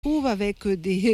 trouve avec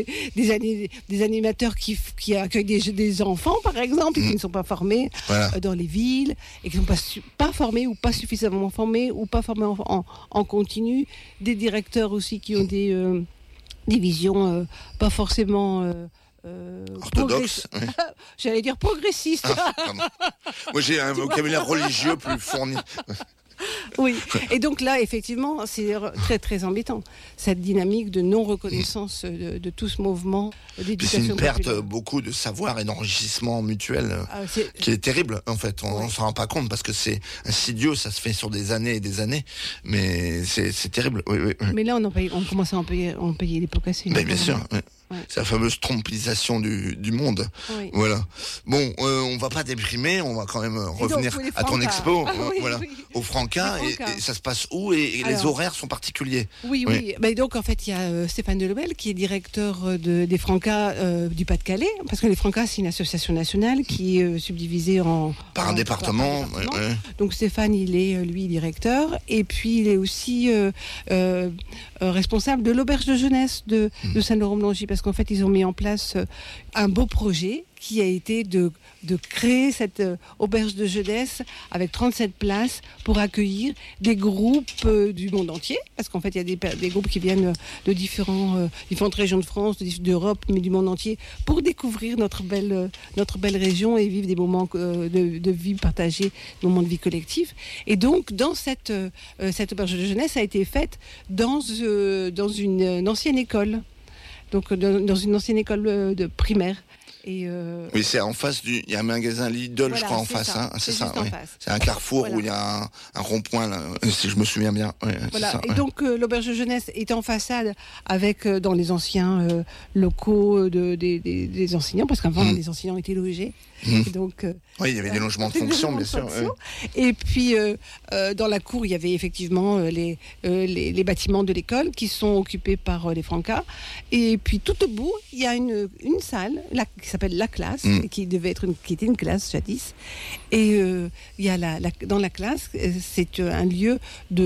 des animateurs qui accueillent des enfants, par exemple, et qui ne sont pas formés dans les villes, et qui ne sont pas formés ou pas suffisamment formés, ou pas formés en continu. Des directeurs aussi qui ont des visions pas forcément... orthodoxe. Oui. J'allais dire progressiste. Moi, j'ai un vocabulaire religieux plus fourni. Oui, et donc là, effectivement, c'est très très embêtant, cette dynamique de non-reconnaissance de tout ce mouvement d'éducation populaire. C'est une perte populaire. beaucoup de savoir et d'enrichissement mutuel qui est terrible, en fait. On ne s'en rend pas compte parce que c'est insidieux, ça se fait sur des années et des années, mais c'est terrible. Oui. Mais là, on commence à en payer les pots cassés. Bien sûr, oui. Ouais. C'est la fameuse trompisation du monde. Oui. Voilà. Bon, on va pas déprimer, on va quand même revenir à ton expo, au Franca. Et ça se passe où et les horaires sont particuliers. Oui. Mais donc en fait, il y a Stéphane Delobel qui est directeur des Francas du Pas-de-Calais, parce que les Francas c'est une association nationale qui est subdivisée par un département. Ouais. Donc Stéphane, il est lui directeur, et puis il est aussi responsable de l'auberge de jeunesse de Saint-Laurent-Blangy, parce qu'en fait, ils ont mis en place un beau projet qui a été de créer cette auberge de jeunesse avec 37 places pour accueillir des groupes du monde entier, parce qu'en fait, il y a des groupes qui viennent de différentes régions de France, d'Europe, mais du monde entier, pour découvrir notre belle région et vivre des moments de vie partagée, des moments de vie collective. Et donc, dans cette auberge de jeunesse a été faite dans une ancienne école. Donc dans une ancienne école de primaire. Oui, c'est en face il y a un magasin Lidl, je crois, en face. C'est ça. Oui. C'est un carrefour où il y a un rond-point, là, si je me souviens bien. Oui, voilà. Ça, et donc l'auberge de jeunesse est en façade avec dans les anciens locaux des enseignants, parce qu'avant les enseignants étaient logés. Et donc, oui, il y avait des logements de fonction, bien sûr. Et puis dans la cour, il y avait effectivement les bâtiments de l'école qui sont occupés par les Francas. Et puis tout au bout, il y a une salle qui s'appelle la classe, qui était une classe jadis. Et il y a dans la classe, c'est un lieu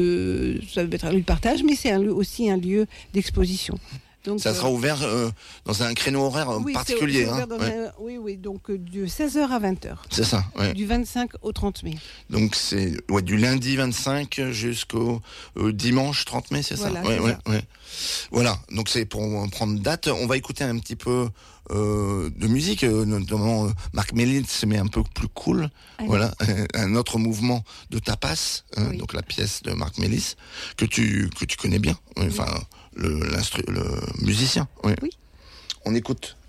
ça peut être un lieu de partage, mais c'est aussi un lieu d'exposition. Donc, ça sera ouvert dans un créneau horaire particulier. Oui, donc de 16h à 20h. C'est ça, oui. Du 25 au 30 mai. Donc c'est du lundi 25 jusqu'au dimanche 30 mai, c'est ça? Oui. Voilà, donc c'est pour prendre date. On va écouter un petit peu de musique, notamment Marc Mélis, mais un peu plus cool. Allez. Voilà, un autre mouvement de tapas, donc la pièce de Marc Mélis, que tu connais bien. Enfin, le musicien. Oui. On écoute.